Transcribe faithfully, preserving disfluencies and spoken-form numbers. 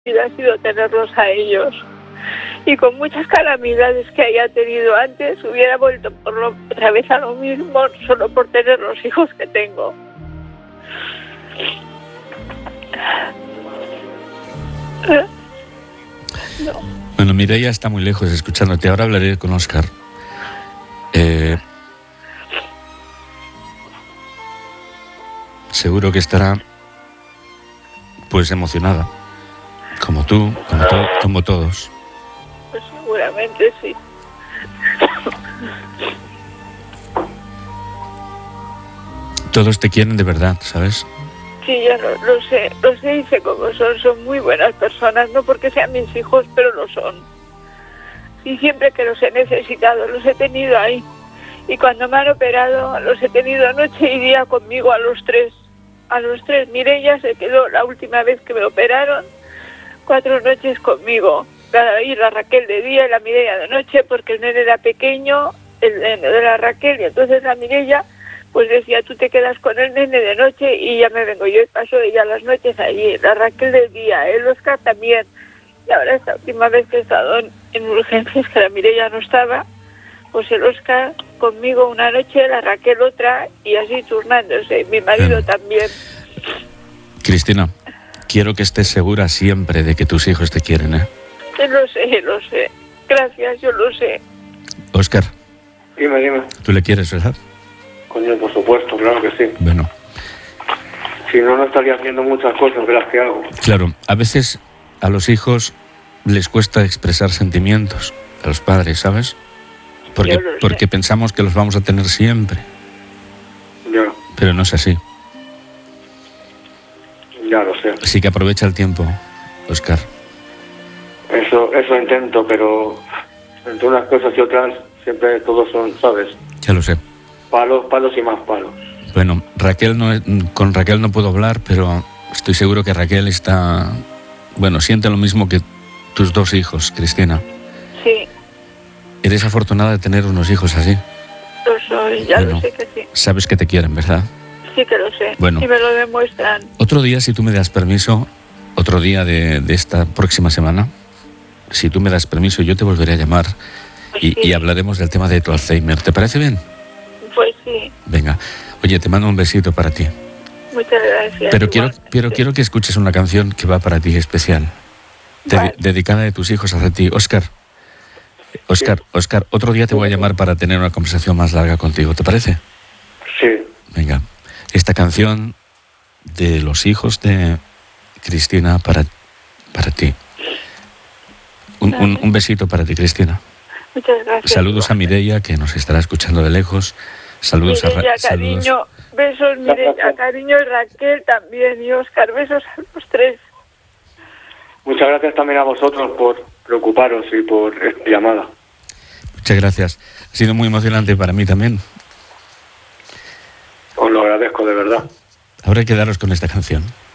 vida ha sido tenerlos a ellos. Y con muchas calamidades que haya tenido antes, hubiera vuelto por lo, otra vez a lo mismo, solo por tener los hijos que tengo. No. Bueno, Mireia está muy lejos escuchándote. Ahora hablaré con Óscar. Eh, seguro que estará pues emocionada, como tú, como, to- como todos. Pues seguramente sí. Todos te quieren de verdad, ¿sabes? Sí, yo lo, lo sé, lo sé y sé cómo son, son muy buenas personas, no porque sean mis hijos, pero lo son. Y siempre que los he necesitado, los he tenido ahí. Y cuando me han operado, los he tenido noche y día conmigo a los tres. A los tres. Mireia se quedó la última vez que me operaron, cuatro noches conmigo. La, y la Raquel de día y la Mireia de noche, porque el nene era pequeño, el nene de la Raquel, y entonces la Mireia pues decía, tú te quedas con el nene de noche y ya me vengo yo y paso ella las noches allí. La Raquel del día, el Óscar también. Y ahora esta última vez que he estado en, en urgencias, que la Mireia no estaba, pues el Óscar conmigo una noche, la Raquel otra, y así turnándose. Mi marido Bien. también. Cristina, quiero que estés segura siempre de que tus hijos te quieren, ¿eh? Yo lo sé, lo sé. Gracias, yo lo sé. Óscar, Dime, dime. ¿tú le quieres, verdad? Coño, por supuesto, claro que sí. Bueno, Si no, no estaría haciendo muchas cosas de las que hago. claro, a veces a los hijos les cuesta expresar sentimientos, a los padres, ¿sabes? Porque, Yo lo sé. porque pensamos que los vamos a tener siempre, Ya, pero no es así. ya lo sé. Así que aprovecha el tiempo, Óscar. Eso, eso intento, pero entre unas cosas y otras siempre todos son, ¿sabes? Ya lo sé. Palos, palos y más palos. Bueno, Raquel no es- con Raquel no puedo hablar, pero estoy seguro que Raquel está, bueno, siente lo mismo que tus dos hijos, Cristina. Sí, Eres afortunada de tener unos hijos así. lo soy, ya Bueno. lo sé que sí. Sabes que te quieren, ¿verdad? Sí que lo sé. Bueno. Y me lo demuestran. Otro día, si tú me das permiso, otro día de, de esta próxima semana, si tú me das permiso, yo te volveré a llamar Pues y, sí. y hablaremos del tema de tu Alzheimer. ¿Te parece bien? Pues sí, Venga. Oye, te mando un besito para ti. muchas gracias. Pero quiero, igualmente. pero quiero que escuches una canción que va para ti especial. Dedi- Vale. dedicada de tus hijos hacia ti. Óscar, Óscar, Óscar, otro día te voy a llamar para tener una conversación más larga contigo. ¿Te parece? Sí. Venga. Esta canción de los hijos de Cristina para, para ti. Un, un, un besito para ti, Cristina. Muchas gracias. Saludos a Mireia, que nos estará escuchando de lejos. Saludos a Ra- Mireia, saludos. cariño, besos, Mireia, cariño, y Raquel también, y Óscar, besos a los tres. Muchas gracias también a vosotros por preocuparos y por esta llamada. Muchas gracias. Ha sido muy emocionante para mí también. Os lo agradezco de verdad. Ahora hay que quedaros con esta canción.